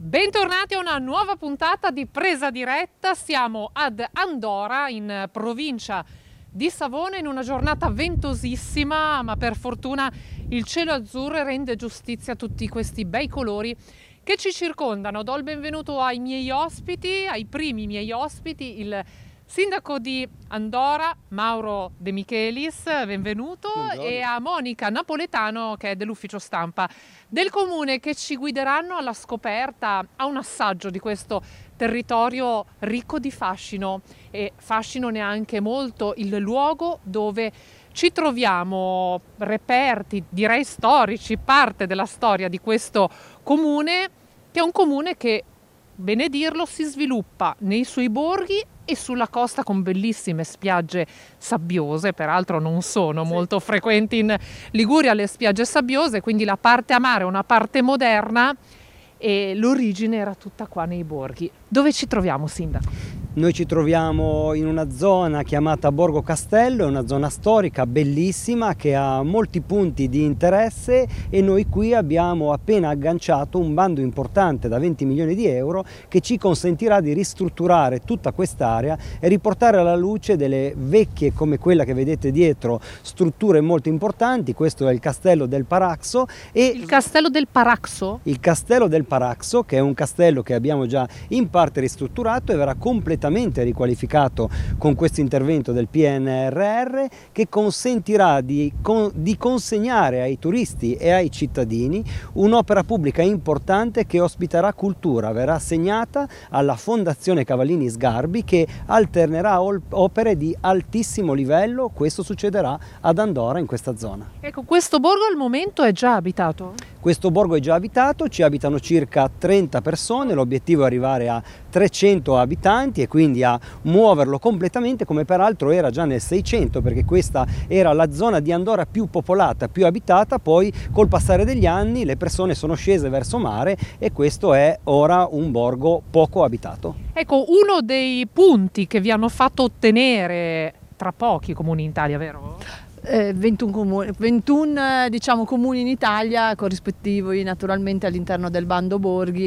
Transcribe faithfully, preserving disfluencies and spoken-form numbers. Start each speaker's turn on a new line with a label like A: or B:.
A: Bentornati a una nuova puntata di Presa Diretta. Siamo ad Andora, in provincia di Savona, in una giornata ventosissima, ma per fortuna il cielo azzurro rende giustizia a tutti questi bei colori che ci circondano. Do il benvenuto ai miei ospiti, ai primi miei ospiti, il sindaco di Andora, Mauro De Michelis, benvenuto. Buongiorno. E a Monica Napoletano, che è dell'ufficio stampa del comune, che ci guideranno alla scoperta, a un assaggio di questo territorio ricco di fascino, e fascino neanche molto il luogo dove ci troviamo, reperti, direi storici, parte della storia di questo comune, che è un comune che, bene dirlo, si sviluppa nei suoi borghi e sulla costa, con bellissime spiagge sabbiose. Peraltro non sono sì. molto frequenti in Liguria le spiagge sabbiose, quindi la parte a mare è una parte moderna e l'origine era tutta qua nei borghi. Dove ci troviamo, sindaco?
B: Noi ci troviamo in una zona chiamata Borgo Castello, è una zona storica bellissima che ha molti punti di interesse, e noi qui abbiamo appena agganciato un bando importante da venti milioni di euro che ci consentirà di ristrutturare tutta quest'area e riportare alla luce delle vecchie, come quella che vedete dietro, strutture molto importanti. Questo è il Castello del Paraxo. E
A: il Castello del Paraxo?
B: Il Castello del Paraxo, che è un castello che abbiamo già in parte ristrutturato e verrà completamente riqualificato con questo intervento del P N R R, che consentirà di, con, di consegnare ai turisti e ai cittadini un'opera pubblica importante che ospiterà cultura. Verrà assegnata alla Fondazione Cavallini Sgarbi, che alternerà opere di altissimo livello. Questo succederà ad Andora, in questa zona.
A: Ecco, questo borgo al momento è già abitato?
B: Questo borgo è già abitato, ci abitano circa trenta persone, l'obiettivo è arrivare a trecento abitanti e quindi a muoverlo completamente, come peraltro era già nel Seicento, perché questa era la zona di Andora più popolata, più abitata. Poi col passare degli anni le persone sono scese verso mare e questo è ora un borgo poco abitato.
A: Ecco, uno dei punti che vi hanno fatto ottenere tra pochi comuni in Italia, vero?
C: Eh, ventuno comuni, ventuno diciamo, comuni in Italia, corrispettivi naturalmente all'interno del bando borghi,